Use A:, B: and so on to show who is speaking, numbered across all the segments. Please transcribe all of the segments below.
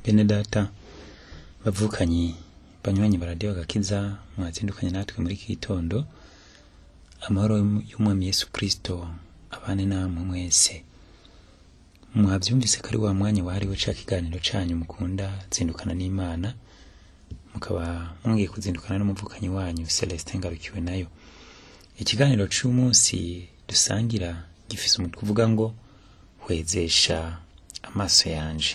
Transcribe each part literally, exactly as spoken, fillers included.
A: Bene data bavukanyi banywanyi baradio gakiza mwazindukanye natwe muri iki gitondo. Amahoro y'umwami Yesu Kristo abane namwe mwese. Mwavyumvise kari wa mwanya wahariwe ca kiganiro canyu mukunda zindukana n'Imana, mukaba mwongeye kuzindukana n'umuvukanyi wanyu Celestin Ngarukiwe nayo. Ikiganiro c'umunsi dusangira gifise umutwe uvuga ngo hwezesha amaso yanje.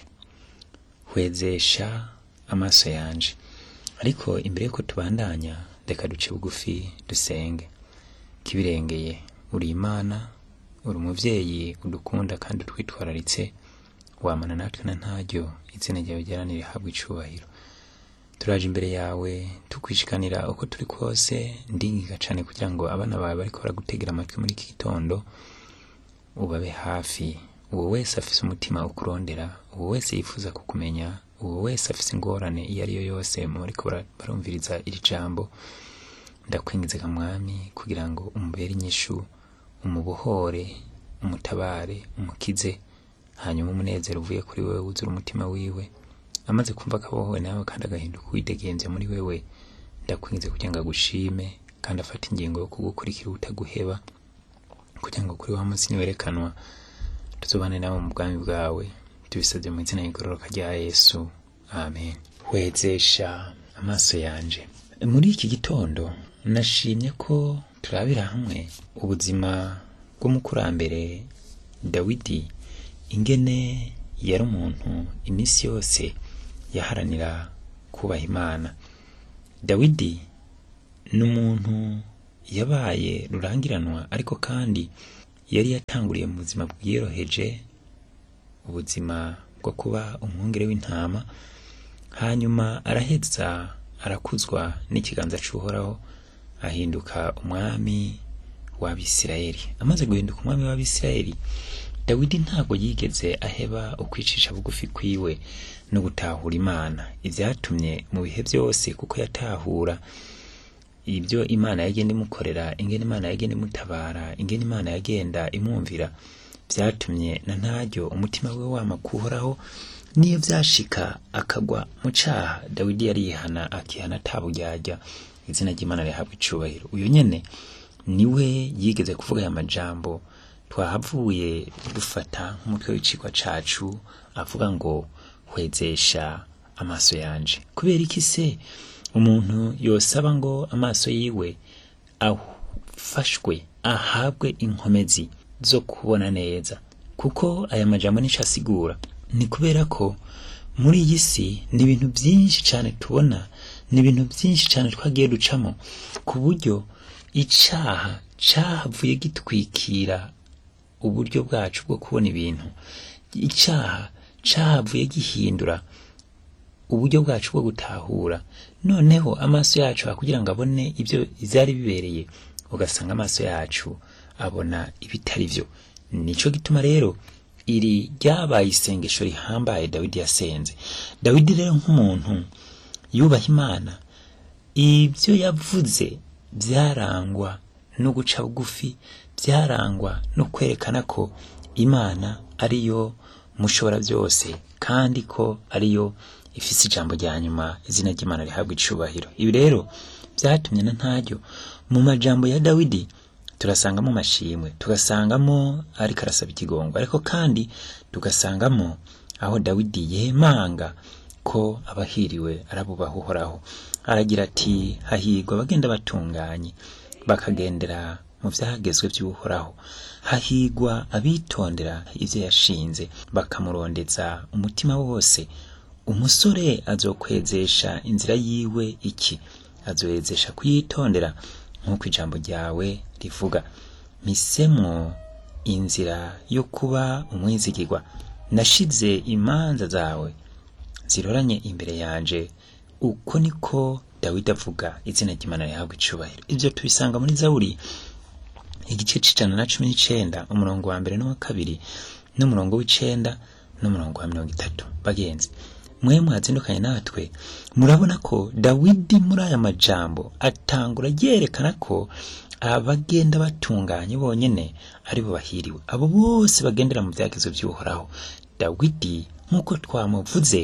A: Hwezesha amaso yanje. Ariko imbere ko tubandanya reka duce bugufi dusenge. Kibirengeye uri Imana, uri umuvyeyi udukunda kandi twitwararitse, wamana natwe na ntaryo, izina ryawe ryaranire habwe icubahiro. Turaje imbere yawe tukwishikanira uko turi kose, ndingiga cane kugira ngo abana bawe bariko baragutegera amatwi muri iki gitondo ubabe hafi. Uwo wese afise umutima ukurondera, uwo wese yifuza kukumenya, uwo wese afise ingorane iyo ari yo yose mu bariko barumviriza iri jambo, ndakwingize ka mwami kugira ngo umubere inyishu, umubohore, umutabare, umukize, hanyuma umunezero uvuye kuri wewe wuzura umutima wiwe. Amaze kumva kabohowe nawe kandi agahinduka widegenze muri wewe, ndakwingize kugira ngo agushime kandi afate ingingo yo kugukurikira utaguheba, kugira ngo kuri wa munsi niwerekanwa tuzobane nawe mu bwami bwawe. Tubisabye mu izina y'igororoka rya Yesu, amen. Hwezesha amaso yanje. Muri iki gitondo nashimye ko turabira hamwe ubuzima bw'umukurambere Dawidi, ingene yari umuntu imisi yose yaharanira kubaha Imana. Dawidi n'umuntu yabaye rurangiranwa, ariko kandi yari yatanguriye mu buzima bwiyoroheje, ubuzima bwo kuba umwungere w'intama, hanyuma araheza arakuzwa n'ikiganza c'Uhoraho ahinduka umwami w'Abisirayeli. Amaze guhinduka umwami w'Abisirayeli, Dawidi ntabwo yigeze aheba ukwicisha bugufi kwiwe no gutahura Imana. Ivyatumye mu bihe byose kuko yatahura ibyo Imana yagenda imukorera, ingene Imana yagenda imutabara, ingene Imana yagenda imwumvira, vyatumye na ntaryo umutima we wama kuhoraho. Niyo vyashika akagwa mu caha, Dawidi yarihana akihana taburyarya, izina ry'Imana rihabwa icubahiro. Uyo nyene niwe yigeze kuvuga aya majambo twahavuye dufata nk'umutwe w'icigwa cacu, avuga ngo hwezesha amaso yanje. Kubera iki se umuntu yosaba ngo amaso yiwe afashwe, ahabwe inkomezi zo kubona neza? Kuko aya majambo nico asigura. Ni kubera ko muri iyi si ni ibintu byinshi cyane tubona, ni ibintu byinshi cyane twagiye ducamo, ku buryo icaha cahavuye gitwikira uburyo bwacu bwo kubona ibintu. Icaha cahavuye gihindura uburyo bwacu bwo gutahura. Noneho amaso yacu kugira ngo abone ibyo izari bibereye, ugasanga amaso yacu abona ibitari byo. Nico gituma rero iri ryabaye isengesho rihambaye Dawidi yasenze. Dawidi rero nk'umuntu yubaha Imana, ibyo yavuze byarangwa no guca bugufi, byarangwa no kwerekana ko Imana ariyo mushobora byose, kandi ko ariyo ifise ijambo rya nyuma, izina ry'Imana rihabwa icubahiro. Ibi rero byatumye na ntaryo mu majambo ya Dawidi turasangamo amashimwe, tugasangamo ariko arasaba ikigongo, ariko kandi tugasangamo aho Dawidi yemanga ko abahiriwe arabubaha Uhoraho. Aragira ati hahirwa abagenda batunganye bakagendera mu vyagezwe by'Uhoraho, hahirwa abitondera ivyo yashinze bakamurondeza umutima wose. Umusore azokwezesha inzira yiwe iki? Azoyezesha kuyitondera nk'uko ijambo ryawe rivuga. Misemwo inzira yo kuba umwizigirwa, nashize imanza zawe ziroranye imbere yanje. Uko niko Dawidi avuga, izina ry'Imana rihabwa icubahiro. Ivyo tubisanga muri Zaburi igice c'ijana na cumi n'icenda umurongo wa mbere n'uwa kabiri n'umurongo w'icenda n'umurongo wa mirongo itatu. Bagenzi mwe mwazindukanye natwe, murabona ko Dawidi muri aya majambo atangura yerekana ko abagenda batunganye bonyene ari bo bahiriwe, abo bose bagendera mu vyagezo by'Uhoraho. Dawidi nkuko twamuvuze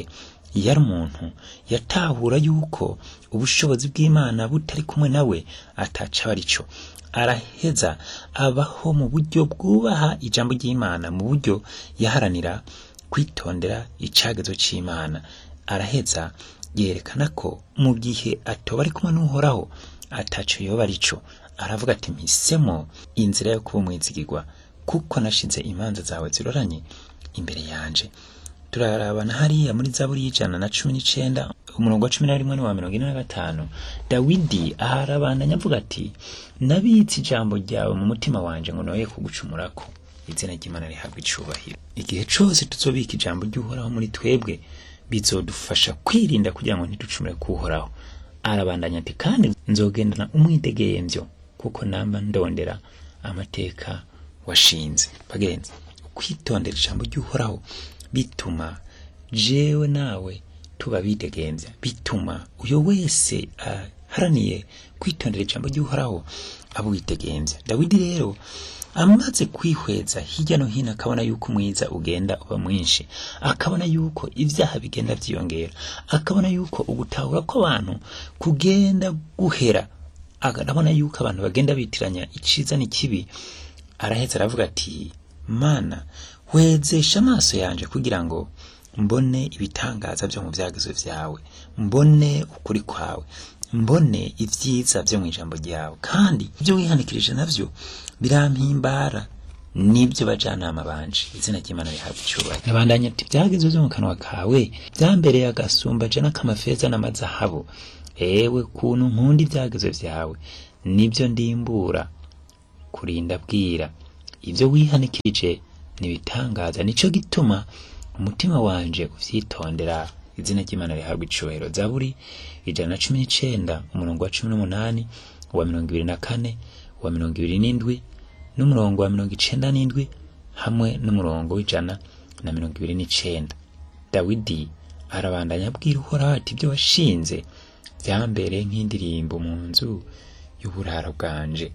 A: yari umuntu yatahura yuko ubushobozi bw'Imana butari kumwe nawe ataca barico. Araheza abaho mu buryo bwubaha ijambo ry'Imana, mu buryo yaharanira kwitondera icagezo c'Imana. Araheza yerekana ko mu gihe atoba ari kumwe n'Uhoraho ataco yoba arico. Aravuga ati mpisemo inzira yo kuba umwizigirwa, kuko nashize imanza zawe ziroranye imbere yanje. Turarabana hariya muri Zaburi y'ijana na cumi n'icenda umurongo wa cumi na rimwe n'uwa mirongo ine na gatanu. Dawidi aharabandanya avuga ati nabitse ijambo ryawe mu mutima wanje ngo noye kugucumurako. Izina ry'Imana rihabwa icubahiro. Igihe cose tuzobika ijambo ry'Uhoraho muri twebwe bizodufasha kwirinda kugira ngo ntiducumure kuhoraho. Arabandanya ati kandi nzogendana umwidegemvyo kuko namba ndondera amateka washinze. Bagenzi, kwitondera ijambo ry'Uhoraho bituma jewe nawe tuba bidegemvya, bituma uyo wese aharaniye uh, kwitondera ijambo ry'Uhoraho abo widegemvya. Dawidi rero amaze kwihweza hirya no hino akabona yuko umwiza ugenda uba mwinshi, akabona yuko ivyaha bigenda vyiyongera, akabona yuko ugutahura ko abantu kugenda guhera, akabona yuko abantu bagenda bitiranya iciza n'ikibi. Araheza aravuga ati Mana wezesha amaso yanje kugira ngo mbone ibitangaza byo mu vyagezo vyawe, mbone ukuri kwawe, mbone ivyiza byo mu ijambo ryawe, kandi ibyo wihanikirije navyo birampimbara nibyo bajanama banje. Izina ry'Imana rihabwa icubahiro. Nabandanya ati vyagezo byo mu kanwa kawe byambereye agasumba je n'akamafeza n'amazahabu. Ewe kuntu nkunda ivyagezo vyawe, nibyo ndimbura kurinda bwira. Ivyo wihanikirije nibitangaza, nico gituma umutima wanje uvyitondera. Izina ry'Imana rihabwa icubahiro. Zaburi ijana na cumi n'icenda umurongo wa cumi n'umunani, uwa mirongo ibiri na kane, uwa mirongo ibiri n'indwi n'umurongo wa mirongo icenda n'indwi hamwe n'umurongo w'ijana na mirongo ibiri n'icenda. Dawidi arabandanya abwira Uhoraho ati ibyo washinze vyambereye nk'indirimbo mu nzu y'uburaro bwanje.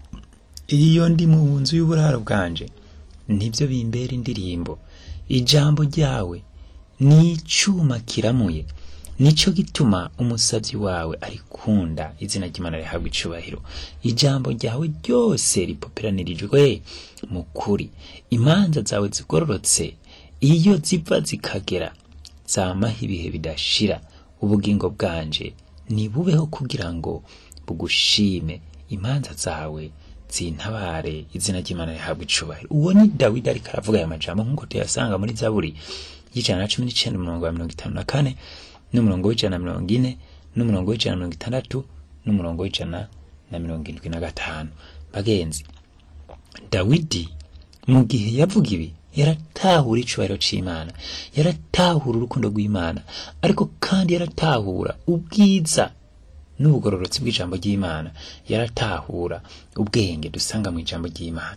A: Iyo ndi mu nzu y'uburaro bwanje nibyo bimbera indirimbo. Ijambo ryawe ni icuma kiramuye, nico gituma umusavyi wawe arikunda. Izina ry'Imana rihabwa icubahiro. Ijambo ryawe ryose ripoperanirijwe mu kuri. Imanza zawe zigororotse iyo ziva zikagera zamaho ibihe bidashira. Ubugingo bwanje nibubeho kugira ngo bugushime. Imanza zawe zintabare. Izina ry'Imana rihabwa icubahiro. Uwo ni Dawidi ariko aravuga aya majambo nk'uko tuyasanga muri Zaburi y'ijana na cumi n'icenda umurongo wa mirongo itanu na kane n'umurongo w'ijana na mirongo ine n'umurongo w'ijana na mirongo itandatu n'umurongo w'ijana na mirongo indwi na gatanu. Bagenzi, Dawidi mu gihe yavuga ibi yaratahura icubahiro c'Imana, yaratahura urukundo rw'Imana, ariko kandi yaratahura ubwiza n'ubugororotsi bw'ijambo ry'Imana, yaratahura ubwenge dusanga mu ijambo ry'Imana.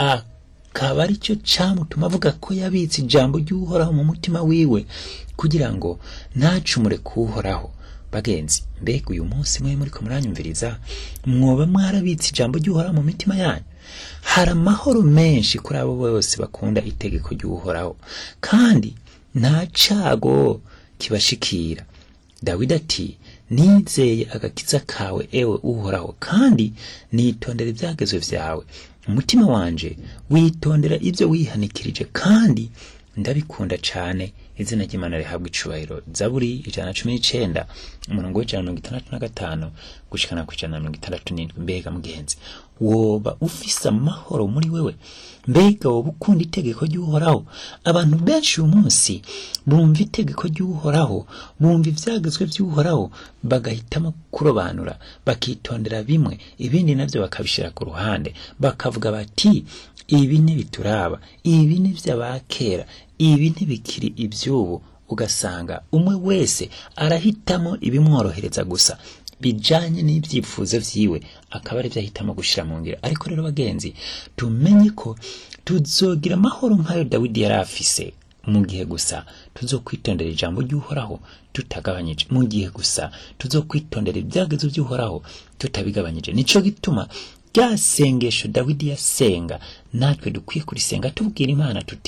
A: Akaba ari cyo camutuma avuga ko yabitse ijambo ry'Uhoraho mu mutima wiwe kugira ngo ntacumure kuhoraho. Bagenzi, mbega uyu munsi mwe muri ko muranyumviriza, mwoba mwarabitse ijambo ry'Uhoraho mu mitima yanyu? Hari amahoro menshi kuri abo bose bakunda itegeko ry'Uhoraho, kandi nta cago kibashikira. Dawidi ati nizeye agakiza kawe ewe Uhoraho, kandi nitondera ibyagezo vyawe. Umutima wanje witondera ivyo wihanikirije, kandi ndabikunda cane. Izina ry'Imana rihabwa icubahiro. Zaburi ijana na cumi n'icenda umurongo w'ijana na mirongo itandatu na gatanu gushikana ku ijana na mirongo itandatu n'indwi. Mbega mugenzi, woba ufise amahoro muri wewe? Mbega woba ukunda itegeko ry'Uhoraho? Abantu benshi uyu munsi bumva itegeko ry'Uhoraho, bumva ivyagezwe vy'Uhoraho, bagahitamo kurobanura, bakitondera bimwe, ibindi navyo bakabishira ku ruhande, bakavuga bati ibi ntibituraba, ibi ni vy'abakera, ibi ntibikiri ivy'ubu. Ugasanga umwe wese arahitamo ibimworohereza gusa bijanye n'ivyifuzo vyiwe, akaba ari vyahitamo gushira mu ngiro. Ariko rero bagenzi, tumenye ko tuzogira amahoro nk'ayo Dawidi yari afise mu gihe gusa tuzokwitondera ijambo ry'Uhoraho tutagabanyije, mu gihe gusa tuzokwitondera ibyagezo by'Uhoraho tutabigabanyije. Nico gituma rya sengesho Dawidi yasenga natwe dukwiye kurisenga tubwira Imana tuti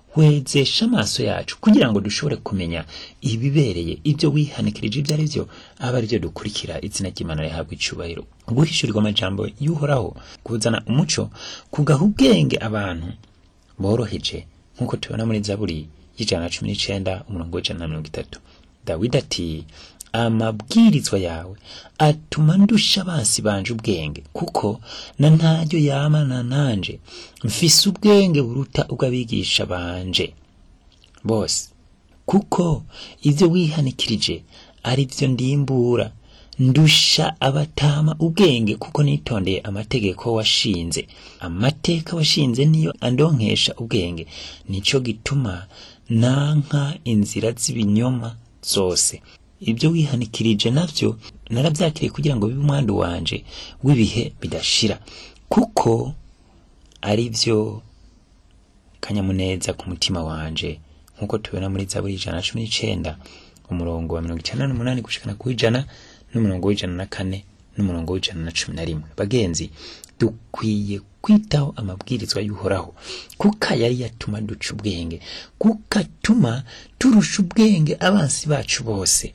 A: wezesha amaso yacu kugira ngo dushobore kumenya ibibereye, ibyo wihanikirije ibyo ari byo aba ari byo dukurikira. Izina ry'Imana rihabwa icubahiro. Guhishurirwa amajambo y'Uhoraho kuzana umuco, kugaha ubwenge abantu boroheje, nk'uko tubona muri Zaburi y'ijana na cumi n'icenda umurongo w'ijana na mirongo itatu. Dawidi ati, amabwirizwa yawe atuma ndusha abansi banje ubwenge, kuko na ntaryo yamana nanje, mfise ubwenge buruta ubw'abigisha banje bose. Kuko ivyo wihanikirije ari vyo ndimbura, ndusha abatama ubwenge, kuko nitondeye amategeko washinze. Amateka washinze niyo andonkesha ubwenge, nico gituma nanka inzira z'ibinyoma zose. Ibyo wihanikirije navyo naravyakiriye kugira ngo bibe umwandu wanje w'ibihe bidashira, kuko ari vyo kanyamuneza ku mutima wanje, nk'uko tubona muri Zaburi y'ijana na cumi n'icenda umurongo wa mirongo icenda n'umunani gushikana ku ijana n'umurongo w'ijana na kane n'umurongo w'ijana na cumi na rimwe. Bagenzi, dukwiye kwitaho amabwirizwa y'Uhoraho, kuko yari yatuma duca ubwenge, kuko atuma turusha ubwenge abansi bacu bose,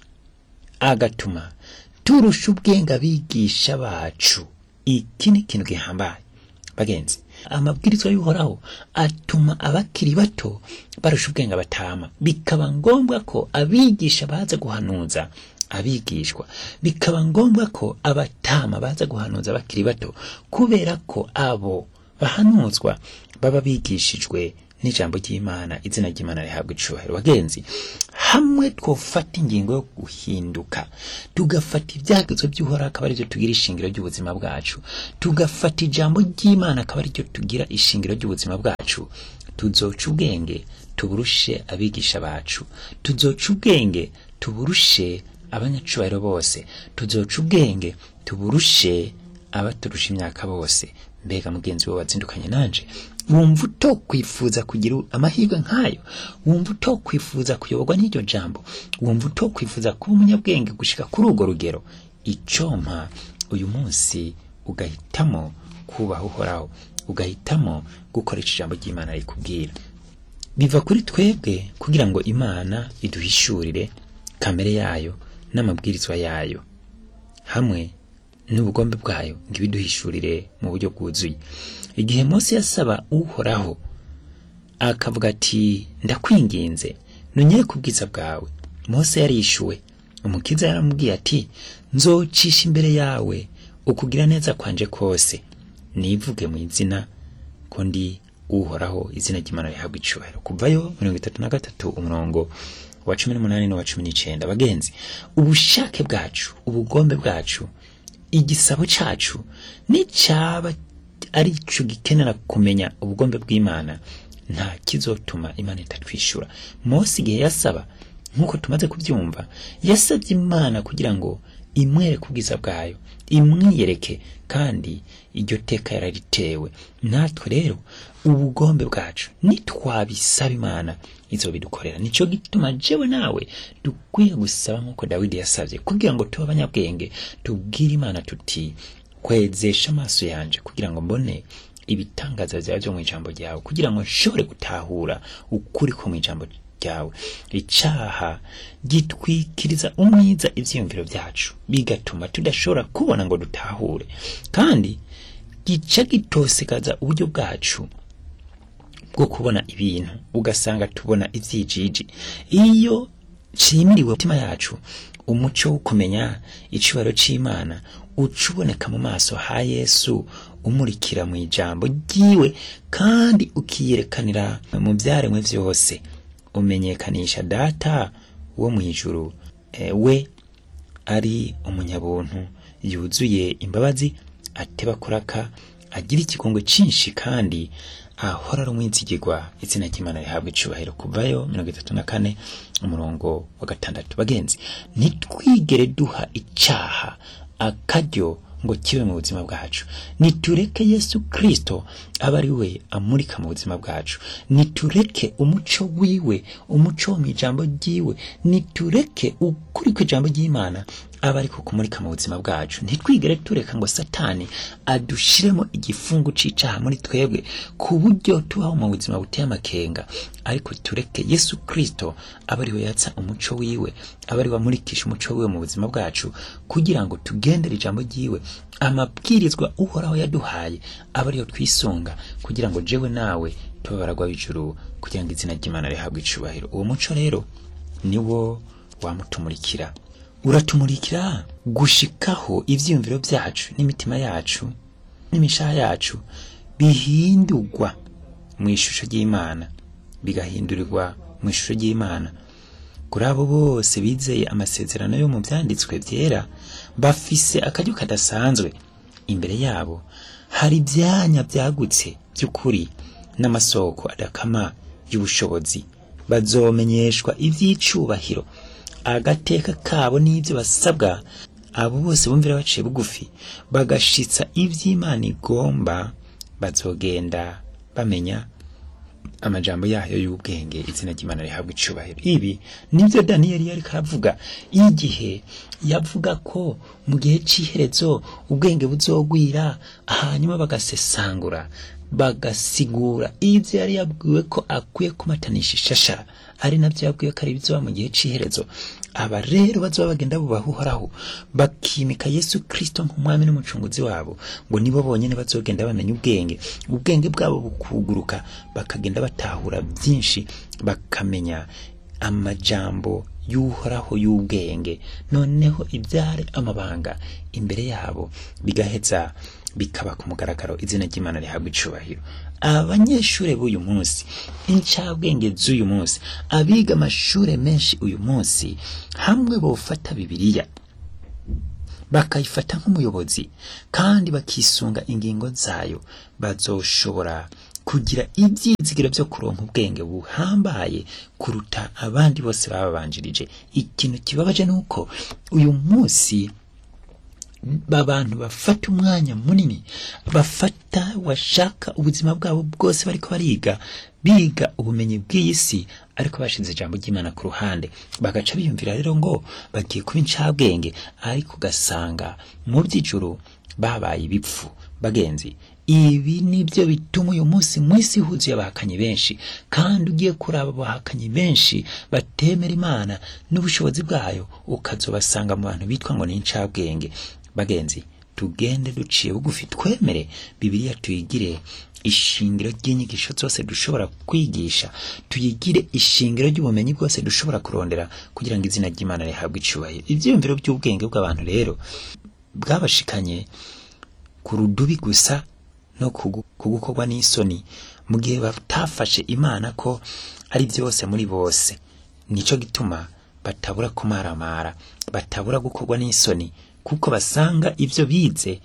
A: agatuma turusha ubwenge abigisha bacu. Iki ni ikintu gihambaye bagenzi. Amabwirizwa y'Uhoraho atuma abakiri bato barusha ubwenge abatama, bikaba ngombwa ko abigisha baza guhanuza abigishwa, bikaba ngombwa ko abatama baza guhanuza abakiri bato, kubera ko abo bahanuzwa baba bigishijwe n'ijambo ry'Imana. Izina ry'Imana rihabwa icubahiro. Bagenzi, hamwe twofata ingingo yo guhinduka, tugafata ibyagezwe by'Uhoraho akaba aribyo tugira ishingiro ry'ubuzima bwacu, tugafata ijambo ry'Imana akaba aribyo tugira ishingiro ry'ubuzima bwacu, tuzoca ubwenge tuburushe abigisha bacu, tuzoca ubwenge tuburushe abanyacubahiro bose, tuzoca ubwenge tuburushe abaturusha imyaka bose. Mbega mugenzi we wazindukanye nanje, wumva utokwifuza kugira amahirwe nk'ayo? Wumva utokwifuza kuyoborwa n'iryo jambo? Wumva utokwifuza kuba umunyabwenge gushika kuri urwo rugero? Icompa uyu munsi ugahitamo kubaha Uhoraho, ugahitamo gukoresha ijambo ry'Imana rikubwira. Biva kuri twebwe kugira ngo Imana iduhishurire kamere yayo n'amabwirizwa yayo, hamwe n'ubugombe bwayo ngo ibiduhishurire mu buryo bwuzuye. Igihe Mose yasaba Uhoraho akavuga ati, ndakwinginze nonyeye ku bwiza bwawe, Mose yarishuwe. Umukiza yaramubwiye ati, nzocisha imbere yawe ukugira neza kwanje kose, nivuge mu izina ko ndi Uhoraho. Izina ry'Imana rihabwa icubahiro. Kuvayo mirongo itatu na gatatu umurongo wa cumi n'umunani no wa cumi n'icenda. Bagenzi, ubushake bwacu, ubugombe bwacu, igisabo cacu nicaba ari ico gikenera kumenya ubugombe bw'Imana, nta kizotuma Imana itatwishura. Mose igihe yasaba, nk'uko tumaze kubyumva, yasabye Imana kugira ngo imwereke ubwiza bwayo, imwiyereke, kandi iryo teka yararitewe. Natwe rero ubugombe bwacu nitwabisaba Imana izobidukorera. Nico gituma jewe nawe dukwiye gusaba nk'uko Dawidi yasavye, kugira ngo tube abanyabwenge, tubwire Imana tuti, kwezesha amaso yanje kugira ngo mbone ibitangaza vyawe vyo mu ijambo ryawe, kugira ngo nshobore gutahura ukuri ko mu ijambo ryawe. Icaha gitwikiriza umwiza ivyiyumviro vyacu, bigatuma tudashobora kubona ngo dutahure, kandi gica gitosekaza uburyo bwacu bwo kubona ibintu, ugasanga tubona ivyijiji. Iyo cimiriwe mutima yacu umuco wo kumenya icubahiro c'Imana, ucuboneka mu maso ha Yesu, umurikira mu ijambo ryiwe, kandi ukiyerekanira mu vyaremwe vyose, umenyekanisha Data wo mwijuru, e, we ari umunyabuntu, yuzuye imbabazi, ateba kuraka, agira ikigongwe cinshi, kandi ahora ari umwizigirwa. Izina ry'Imana rihabwa icubahiro. Kuvayo mirongo itatu na kane umurongo wa gatandatu. Bagenzi, nitwigere duha icaha akaryo ngo kibe mu buzima bwacu, nitureke Yesu Kristo aba ari we amurika mu buzima bwacu. Nitureke umuco wiwe, umuco wo mw'ijambo ryiwe, nitureke ukuri kw'ijambo ry'Imana aba ariko kumurika mu buzima bwacu. Ntitwigere tureka ngo Satani adushiremo igifungu c'icaha muri twebwe ku buryo tubaho mu buzima buteye amakenga, ariko tureke Yesu Kristo aba ari we yatsa umuco wiwe, aba ari we amurikisha umuco wiwe mu buzima bwacu, kugira ngo tugendere ijambo ryiwe, amabwirizwa Uhoraho yaduhaye aba ariyo twisunga, kugira ngo jewe nawe tube baragwa b'ijuru, kugira ngo izina ry'Imana rihabwe icubahiro. Uwo muco rero niwo wamutumurikira, uratumurikira gushikaho ivyiyumviro vyacu n'imitima yacu n'imishaha yacu bihindurwa mu ishusho ry'Imana, bigahindurirwa mu ishusho ry'Imana. Kuri abo bose bizeye amasezerano yo mu vyanditswe vyera, bafise akaryo kadasanzwe. Imbere yabo hari ivyanya vyagutse vy'ukuri n'amasoko adakama y'ubushobozi. Bazomenyeshwa ivy'icubahiro, agateka kabo n'ivyo basabwa. Abo bose bumvira baciye bugufi bagashitsa ivy'Imana igomba, bazogenda bamenya amajambo yayo y'ubwenge. Izina ry'Imana rihabwa icubahiro. Ibi nivyo Daniyeli yari karavuga igihe yavuga ko mu gihe c'iherezo ubwenge buzogwira, hanyuma bagasesangura bagasigura ivyo yari yabwiwe ko akwiye kumatanisha ishashara, ari navyo yabwiwe ko ari bizoba mu gihe c'iherezo. Aba rero bazoba bagenda bubaha Uhoraho, bakimika Yesu Kristo nk'umwami n'umucunguzi wabo, ngo nibo bonyene bazogenda bamenya ubwenge, ubwenge bwabo bukuguruka, bakagenda batahura byinshi, bakamenya amajambo y'Uhoraho y'ubwenge, noneho ibyare amabanga imbere yabo bigaheza bikaba ku mugaragaro. Izina ry'Imana rihabwa icubahiro. Abanyeshure b'uyu munsi, incabwenge z'uyu munsi, abiga amashure menshi uyu munsi, hamwe bofata Bibiliya bakayifata nk'umuyobozi kandi bakisunga ingingo zayo, bazoshobora kugira ibyizigiro byo kuronka ubwenge buhambaye kuruta abandi bose bababanjirije. Ikintu kibabaje nuko uyu munsi babantu bafata umwanya munini, bafata washaka ubuzima bwabo bwose bariko bariga biga ubumenyi bw'isi, ariko bashize ijambo ry'Imana ku ruhande, bagaca biyumvira rero ngo bagiye kuba incabwenge, ariko gasanga mu by'ijuru babaye ibipfu. Bagenzi, ibi nibyo bituma uyu munsi mwisi huzuye abahakanyi benshi, kandi ugiye kuraba abahakanyi benshi batemera Imana n'ubushobozi bwayo, ukazobasanga mu bantu bitwa ngo ni incabwenge. Bagenzi, tugende duciye bugufi, twemere Bibiliya tuyigire ishingiro ry'inyigisho zose dushobora kwigisha, tuyigire ishingiro ry'ubumenyi bwose dushobora kurondera, kugira ngo izina ry'Imana rihabwe icubahiro. Ivyiyumviro by'ubwenge bw'abantu rero bwabashikanye ku rudubi gusa no kugukorwa n'isoni, mu gihe batafashe Imana ko ari byose muri bose. Nico gituma batabura kumaramara, batabura gukorwa n'isoni, kuko basanga ivyo bize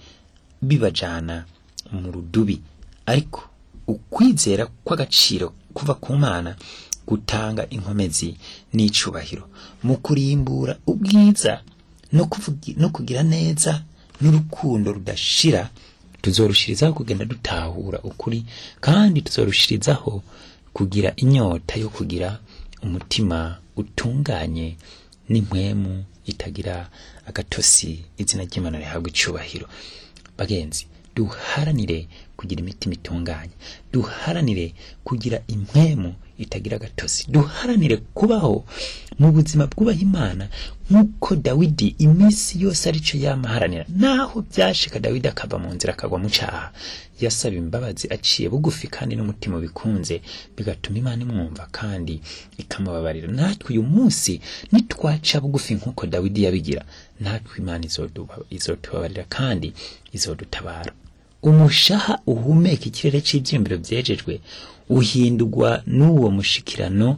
A: bibajana mu rudubi. Ariko ukwizera kw'agaciro kuva ku Mana gutanga inkomezi n'icubahiro mu kurimbura ubwiza no kuvugi no kugira neza n'urukundo rudashira. Tuzorushirizaho kugenda dutahura ukuri, kandi tuzorushirizaho kugira inyota yo kugira umutima utunganye n'impwemu itagira agatosi. Izina ry'Imana rihabwa icubahiro. Bagenzi, duharanire kugira imitima itunganye, duharanire kugira impwemu itagira agatosi, duharanire kubaho mu buzima bwubaha Imana nk'uko Dawidi iminsi yose arico yamaharanira. Naho byashika Dawidi akava mu nzira akagwa mu caha, yasaba imbabazi aciye bugufi kandi n'umutima bikunze, bigatuma Imana imwumva kandi ikamubabarira. Natwe uyu munsi nitwaca bugufi nk'uko Dawidi yabigira, natwe Imana izotubabarira kandi izodutabara. Umushaha uhumeka ikirere cy'ivyiyumviro vyejejwe uhindurwa n'uwo mushikirano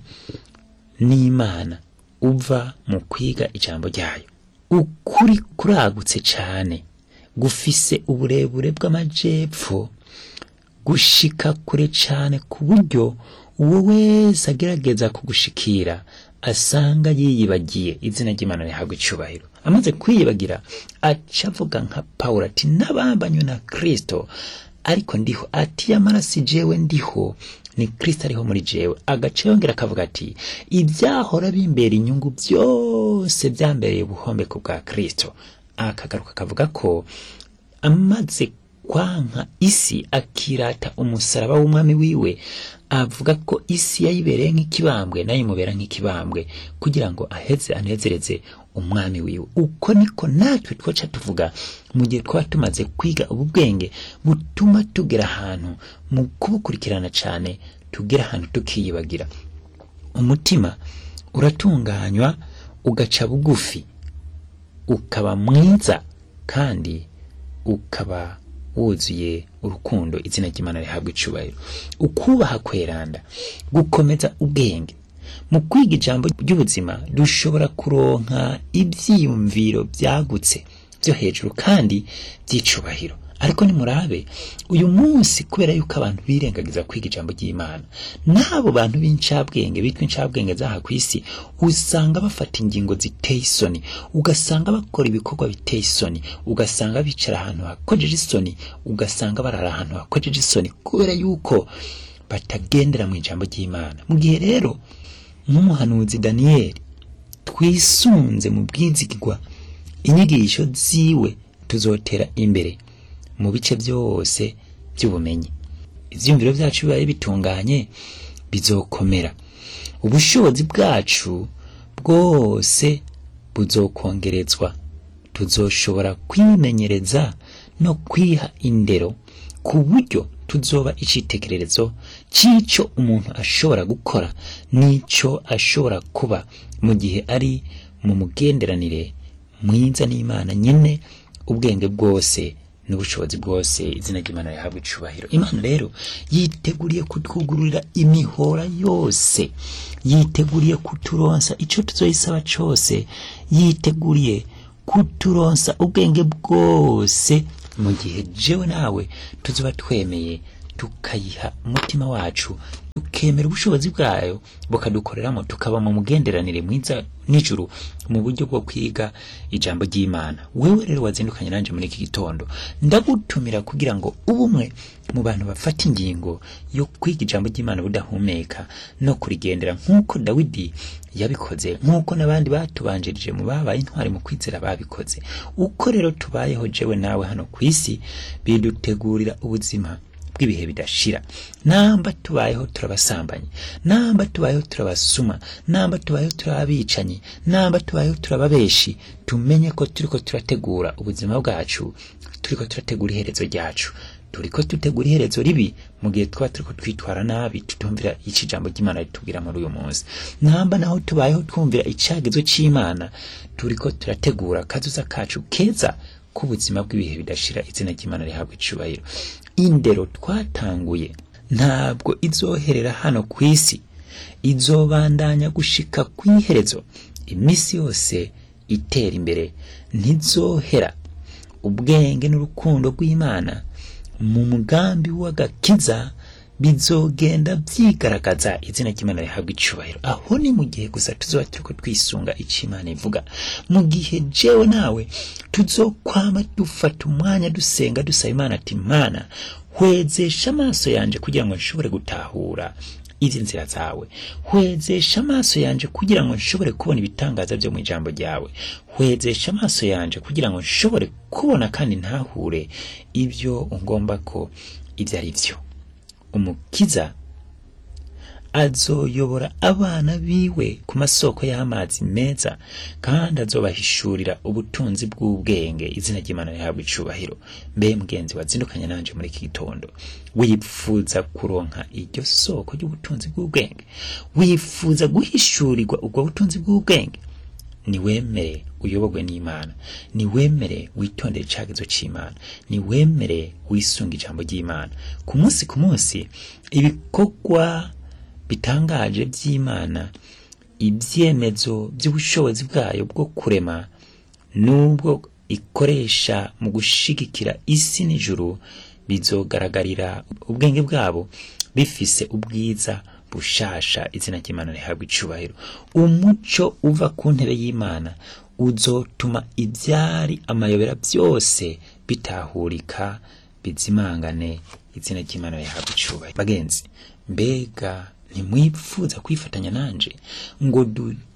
A: n'Imana uva mu kwiga ijambo ryayo. Ukuri kuragutse cyane, gufise uburebure bw'amajepfo, gushika kure cyane ku buryo uwo wese agerageza kugushikira asanga yiyibagiye. Izina ry'Imana rihabwa icubahiro. Amaze kwiyibagira aca avuga nka Pawulo ati, n'abambanywe na Kristo ariko ndiho, ati yamara si jewe ndiho, ni Kristo ariho muri jewe. Agace yongera akavuga ati ibyahora bimbera inyungu byose byambereye ubuhombe ku bwa Kristo. Akagaruka akavuga ko amaze kwanka isi akirata umusaraba w'umwami wiwe, avuga ko isi yayibereye nk'ikibambwe nayo imubera nk'ikibambwe kugira ngo aheze anezereze umwami wiwe. Uko niko natwe twoca tuvuga mu gihe twaba tumaze kwiga ubu bwenge butuma tugera ahantu mu kubukurikirana cyane, tugera ahantu tukiyibagira. Umutima uratunganywa ugaca bugufi, ukaba mwiza kandi ukaba wuzuye urukundo. Izina ry'Imana rihabwa icubahiro. Ukubaha kweranda gukomeza ubwenge. Mu kwiga ijambo ry'ubuzima dushobora kuronka ibyiyumviro byagutse byo hejuru kandi by'icubahiro. Ariko nimurabe uyu munsi, kubera yuko abantu birengagiza kwiga ijambo ry'Imana, nabo bantu b'incabwenge bitwa incabwenge zaha ku isi, usanga bafata ingingo ziteye isoni, ugasanga bakora ibikorwa biteye isoni, ugasanga bicara ahantu hakojeje isoni, ugasanga barara ahantu hakojeje isoni, kubera yuko batagendera mu ijambo ry'Imana. Mu gihe rero nk'umuhanuzi Daniyeli twisunze mu bwizigirwa inyigisho ziwe, tuzotera imbere mu bice byose by'ubumenyi. Ivyumviro byacu bibaye bitunganye bizokomera, ubushobozi bwacu bwose buzokongerezwa, tuzoshobora kwimenyereza no kwiha indero ku buryo tuzoba icitegererezo c'ico umuntu ashobora gukora n'ico ashobora kuba mu gihe ari mu mugenderanire mwiza n'Imana nyene. Ubwenge bwose n'ubushobozi bwose, izina ry'Imana rihabwa icubahiro. Imana rero yiteguriye kutwugururira imihora yose, yiteguriye kuturonsa ico tuzoyisaba cose, yiteguriye kuturonsa ubwenge bwose mu gihe jewe nawe tuzoba twemeye tukayiha umutima wacu, tukemera ubushobozi bwayo bukadukoreramo, tukaba mu mugenderanire mwiza n'ijuru mu buryo bwo kwiga ijambo ry'Imana. Wewe rero wazindukanye nanje muri iki gitondo, ndagutumira kugira ngo ubumwe mu bantu bafata ingingo yo kwiga ijambo ry'Imana budahumeka no kurigendera nk'uko Dawidi yabikoze, nk'uko n'abandi batubanjirije mu babaye intwari mu kwizera babikoze. Uko rero tubayeho jewe nawe hano ku isi bidutegurira ubuzima bw'ibihe bidashira. Namba tubayeho turabasambanyi, namba tubayeho turabasuma, namba tubayeho turabicanyi, namba tubayeho turababeshi, tumenye ko turiko turategura ubuzima bwacu, turiko turategura iherezo ryacu, turiko tutegura iherezo ribi mu gihe twaba turiko twitwara nabi, tutumvira iki jambo ry'Imana ritubwira muri uyu munsi. Namba naho tubayeho twumvira icagezo c'Imana, turiko turategura kazoza kacu keza k'ubuzima bw'ibihe bidashira. Izina ry'Imana rihabwa icubahiro. Indero twatanguye ntabwo izoherera hano ku isi, izobandanya gushika kw'iherezo. Imisi yose itera imbere, ntizohera. Ubwenge n'urukundo rw'Imana mu mugambi w'agakiza bizogenda byigaragaza. Izina ry'Imana rihabwa icubahiro. Aho ni mu gihe gusa tuzoba turiko twisunga ico Imana ivuga. Mu gihe jewe nawe tuzokwama dufata umwanya dusenga, dusaba Imana ati Mana hwezesha amaso yanje kugira ngo nshobore gutahura izi nzira zawe, hwezesha amaso yanje kugira ngo nshobore kubona ibitangaza byo mu ijambo ryawe, hwezesha amaso yanje kugira ngo nshobore kubona kandi ntahure ibyo ungomba ko ibyo ari byo. Umukiza azoyobora abana biwe ku masoko y'amazi meza, kandi azobahishurira ubutunzi bw'ubwenge. Izina ry'Imana rihabwa icubahiro. Mbe mugenzi wazindukanye nanje muri iki gitondo, wifuza kuronka iryo soko ry'ubutunzi bw'ubwenge? Wifuza guhishurirwa ubwo butunzi bw'ubwenge? Niwemere uyobogwe n'Imana, niwemere witondere icagezo c'Imana, niwemere wisunga ijambo ry'Imana. Ku munsi ku munsi ibikorwa bitangaje by'Imana, ibyemezo by'ubushobozi bwayo bwo kurema nubwo ikoresha mu gushigikira isi n'ijuru, bizogaragarira ubwenge bwabo bifise ubwiza bushasha. Izina ry'Imana rihabwa icubahiro. Umuco uva ku ntebe y'Imana uzotuma ibyari amayobera byose bitahurika bizimangane, izina ry'Imana rihabwe icubahiro. Bagenzi, mbega ntimwifuza kwifatanya nanje ngo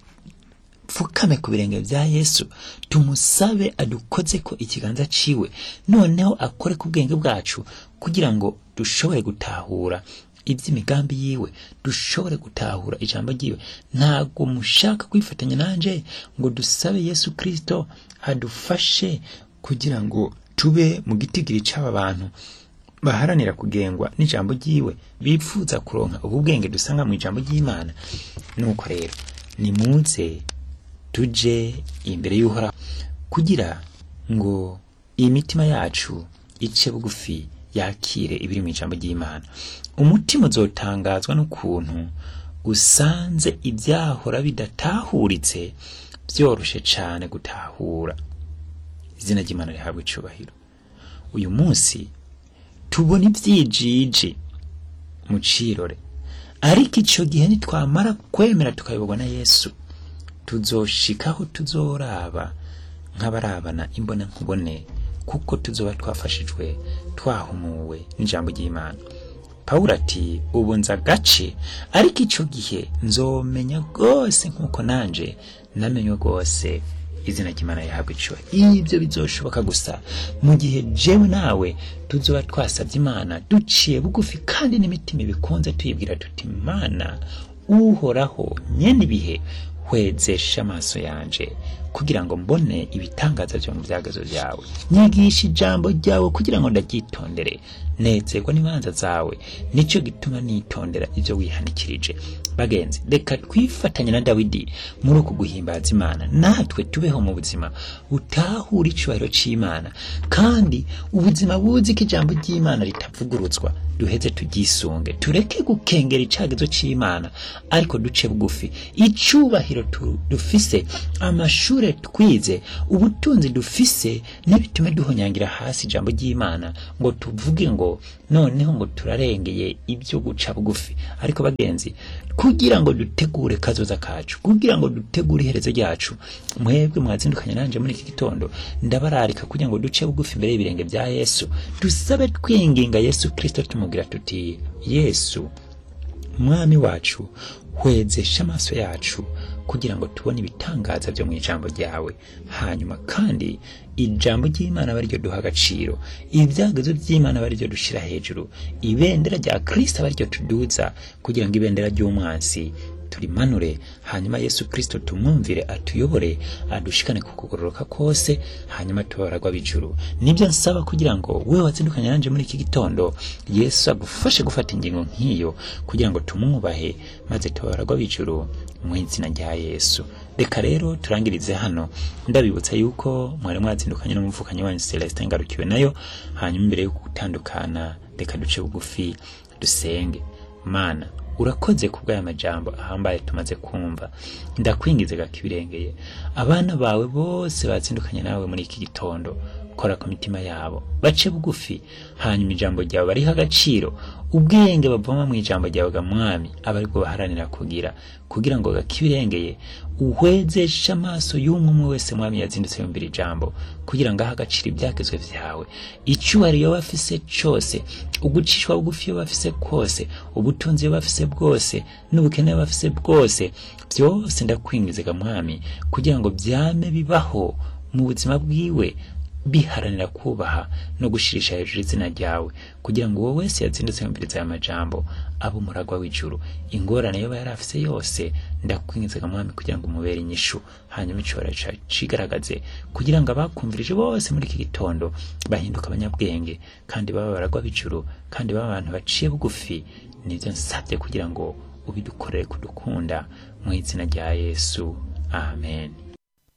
A: dupfukame ku birenge bya Yesu, tumusabe adukoze ko ikiganza ciwe, noneho akore ku bwenge bwacu kugira ngo dushobore gutahura iby'imigambi yiwe, dushobore gutahura ijambo ryiwe. Ntago mushaka kwifatanya nanje ngo dusabe Yesu Kristo adufashe kugira ngo tube mu gitigiri c'aba bantu baharanira kugengwa n'ijambo ryiwe, bifuza kuronka ubu bwenge dusanga mu ijambo ry'Imana. Nuko rero nimuze tuje imbere y'Uhoraho kugira ngo imitima yacu ice bugufi yakire ibiri mu ijambo ry'Imana. Umutima uzotangazwa n'ukuntu usanze ibyahora bidatahuritse byoroshe cyane gutahura. Izina ry'Imana rihabwe icubahiro. Uyu munsi tubona ibyijiji mu cirore, ariko ico gihe nitwamara kwemera tukayoborwa na Yesu, tuzoshikaho tuzoraba nk'abarabana imbona nkubone, kuko tuzoba twafashijwe, twahumuwe n'ijambo ry'Imana. Pawulo ati ubu nza gace, ariko ico gihe nzomenya rwose nk'uko nanje namenywe rwose. Izina ry'Imana rihabwe icubahiro. Ibyo bizoshoboka gusa mu gihe jewe nawe tuzoba twasabye Imana duciye bugufi kandi n'imitima bikunze tuyibwira tuti, Mana Uhoraho nyene ibihe, hwezesha amaso yanje kugira ngo mbone ibitangaza byo mu byagazo byawe, nyigisha ijambo ryawe kugira ngo ndaryitondere, nezerwa n'imanza zawe, nico gituma nitondera ibyo wihanikirije. Bagenzi, reka twifatanya na Dawidi muri uku guhimbaza Imana, natwe tubeho mu buzima butahura icubahiro c'Imana, kandi ubuzima buzi ko ijambo ry'Imana ritavugurutswa. Duheze tugisunge, tureke gukengera icagezo c'Imana, ariko duce bugufi. Icubahiro dufise, amashure twize, ubutunzi dufise, n'ibitume duhonyangira hasi ijambo ry'Imana ngo tuvuge ngo noneho ngo turarengeye ibyo guca bugufi. Ariko bagenzi, kugira ngo dutegure kazoza kacu, kugira ngo dutegure iherezo ryacu, mwebwe mwazindukanye nanje muri iki gitondo, ndabararika kugira ngo duce bugufi imbere y'ibirenge bya Yesu, dusabe twinginga Yesu Kristo, tumubwira tuti, Yesu Mwami wacu, hwezesha amaso yacu kugira ngo tubone ibitangaza byo mu ijambo ryawe, hanyuma kandi ijambo ry'Imana bari ryo duha agaciro, ibyagezo by'Imana bari ryo dushira hejuru, ibendera rya Kristo bari ryo tuduza, kugira ngo ibendera ry'umwansi turimanure, hanyuma Yesu Kristo tumwumvire, atuyobore, adushikane ku kugororoka kose, hanyuma tubaragwa bijuru. Nibyo nsaba kugira ngo wewe wazindukanye nanje muri iki gitondo, Yesu agufashe gufata ingingo nk'iyo kugira ngo tumwubahe, maze tubaragwa bijuru mu izina rya Yesu. Reka rero turangirize hano, ndabibutsa yuko mwari mwazindukanye n'umuvukanyi wanyu Celestin Ngarukiwe nayo. Hanyuma imbere yo gutandukana, reka duce bugufi dusenge. Mana, urakoze kubw'aya majambo ahambaye tumaze kumva, ndakwingize gakibirengeye abana bawe bose batsindukanye nawe muri iki gitondo, kora ku mitima yabo, bace bugufi, hanyuma ijambo ryawe bariha agaciro, ubwenge bavoma mu ijambo ryawe ga Mwami abariko baharanira kugira kugira ngo gakibirengeye uhwezesha amaso y'umwe wese Mwami yazindutse yumvira ijambo, kugira ngo aha agaciro ibyagezwe vyawe, icubahiro yo bafise cose, ugucishwa bugufi yo bafise kose, ubutunzi yo bafise bwose, n'ubukene yo bafise bwose, byose ndakwingize ga Mwami kugira ngo byame bibaho mu buzima bwiwe, biharanira kubaha no gushirisha hejuru izina ryawe, kugira ngo wowe wese yazindutse yumviriza aya majambo abo muragwa w'ijuru, ingorane yo yarafise yose ndakwingiza ga Mwami kugira ngo umubere inyishu, hanyuma icora cigaragaze kugira ngo abakumvirije bose muri iki gitondo bahinduka abanyabwenge, kandi baba baragwa b'ijuru, kandi baba abantu baciye bugufi. Nivyo nsabye kugira ngo ubidukorere kudukunda mu izina rya Yesu, amen.